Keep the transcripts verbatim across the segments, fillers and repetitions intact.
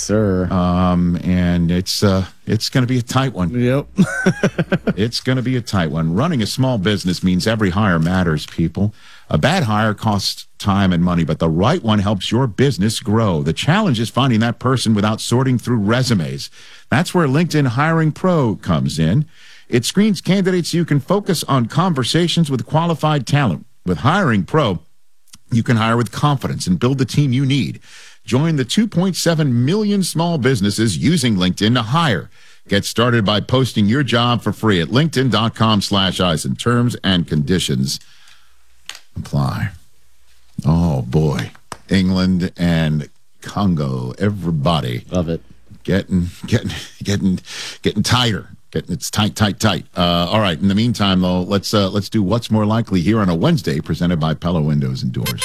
Sir. Um, and it's uh, it's going to be a tight one. Yep. It's going to be a tight one. Running a small business means every hire matters, people. A bad hire costs time and money, but the right one helps your business grow. The challenge is finding that person without sorting through resumes. That's where LinkedIn Hiring Pro comes in. It screens candidates so you can focus on conversations with qualified talent. With Hiring Pro, you can hire with confidence and build the team you need. Join the two point seven million small businesses using LinkedIn to hire. Get started by posting your job for free at linkedin.com slash Eisen. Terms and conditions apply. Oh, boy. England and Congo. Everybody. Love it. Getting, getting, getting, getting tighter. Getting it's tight, tight, tight. Uh, all right. In the meantime, though, let's uh, let's do what's more likely here on a Wednesday, presented by Pella Windows and Doors.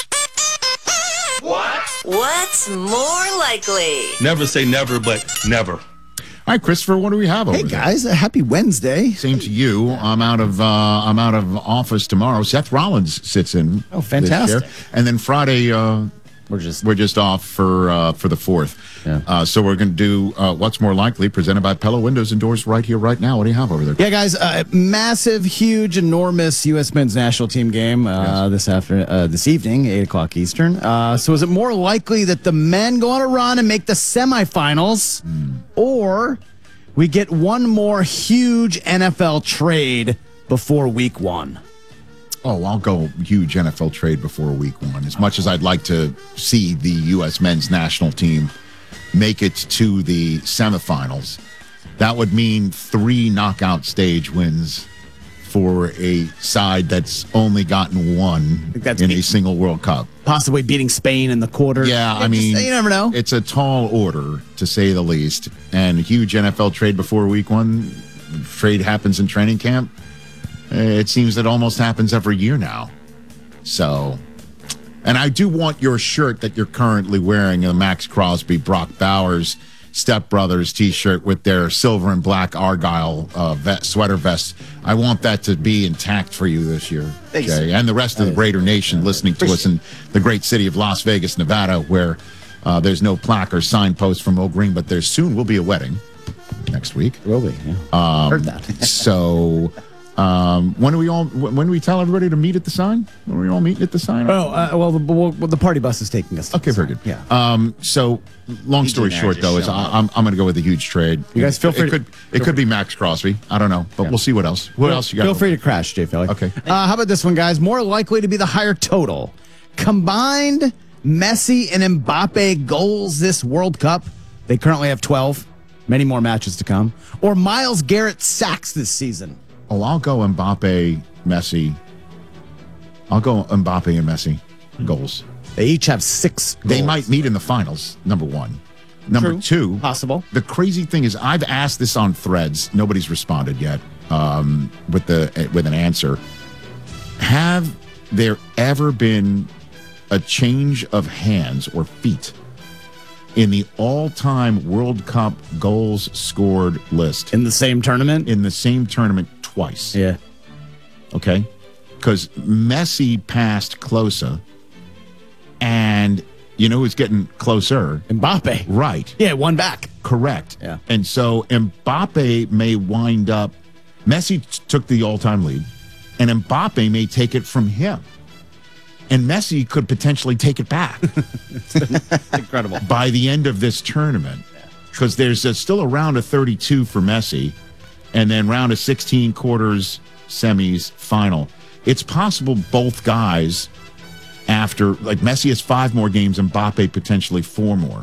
What's more likely? Never say never, but never. All right, Christopher, what do we have over Hey, there? guys. A happy Wednesday. Same to you. I'm out of uh, I'm out of office tomorrow. Seth Rollins sits in. Oh, this fantastic. year. And then Friday, uh, We're just we're just off for uh, for the fourth. Yeah. Uh, so we're going to do uh, what's more likely, presented by Pella Windows and Doors, right here, right now. What do you have over there? Yeah, guys, uh, massive, huge, enormous U S men's national team game uh, Yes. this after uh, this evening, eight o'clock Eastern. Uh, so is it more likely that the men go on a run and make the semifinals, Mm. or we get one more huge N F L trade before week one? Oh, I'll go huge N F L trade before week one. As much as I'd like to see the U S men's national team make it to the semifinals, that would mean three knockout stage wins for a side that's only gotten one that's in me- a single World Cup. Possibly beating Spain in the quarter. Yeah, I Just- mean, you never know. It's a tall order, to say the least. And a huge N F L trade before week one. Trade happens in training camp. It seems that almost happens every year now. So, and I do want your shirt that you're currently wearing, a Max Crosby, Brock Bowers, Step Brothers t-shirt with their silver and black Argyle uh, vest, sweater vest. I want that to be intact for you this year, Thanks. Jay, and the rest of the Raider Nation listening to us in the great city of Las Vegas, Nevada, where uh, there's no plaque or signpost from Oak Green, but there soon will be a wedding next week. Will be. Yeah. Um, Heard that. So, um, when do we all? When do we tell everybody to meet at the sign? When are we all meeting at the sign? Oh, uh, well, the, well, the party bus is taking us. to Okay, the very sign. good. Yeah. Um, so, long story and I are short, just though, is showing I, up. I'm I'm going to go with a huge trade. You guys feel It- free It to- could it could be Max Crosby. I don't know, but Yeah. we'll see what else. What else you got? Feel free to crash, Jay Philly. Okay. Uh, how about this one, guys? More likely to be the higher total. Combined Messi and Mbappe goals this World Cup. They currently have twelve. Many more matches to come. Or Myles Garrett sacks this season. Oh, I'll go Mbappe, Messi. I'll go Mbappe and Messi goals. They each have six goals. They might meet in the finals. Number one. Number True. two. Possible. The crazy thing is, I've asked this on Threads. Nobody's responded yet um, with the with an answer. Have there ever been a change of hands or feet in the all-time World Cup goals scored list In the same tournament? in the same tournament twice? Yeah. Okay, because Messi passed Klose, and you know who's getting closer? Mbappe. Right. Yeah, one back. Correct. Yeah. And so Mbappe may wind up, Messi t- took the all-time lead, and Mbappe may take it from him. And Messi could potentially take it back Incredible. by the end of this tournament. Because there's a, still a round of thirty-two for Messi, and then round of sixteen, quarters, semis, final. It's possible both guys, after, like Messi has five more games, Mbappe potentially four more.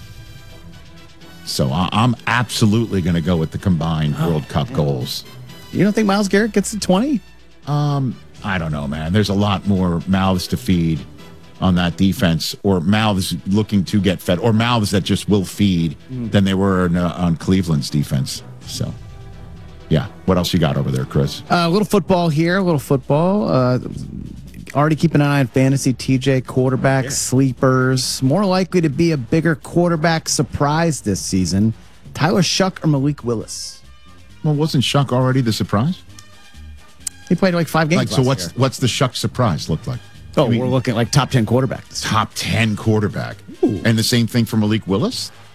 So I, I'm absolutely going to go with the combined World Cup goals. You don't think Myles Garrett gets to twenty? I don't know, man. There's a lot more mouths to feed on that defense, or mouths looking to get fed, or mouths that just will feed than they were in, uh, on Cleveland's defense. So, yeah. What else you got over there, Chris? Uh, a little football here, a little football. Uh, already keeping an eye on fantasy T J quarterback sleepers. More likely to be a bigger quarterback surprise this season. Tyler Shuck or Malik Willis? Well, wasn't Shuck already the surprise? He played like five games. Like, so last what's year. what's the Shuck surprise look like? Oh, I mean, we're looking at like top ten quarterbacks. top ten quarterback. And the same thing for Malik Willis?